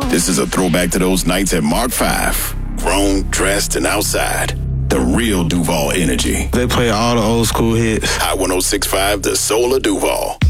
This is a throwback to those nights at Mark 5. Grown, dressed, and outside. The real Duval energy. They play all the old school hits. Hot 106.5, the soul of Duval.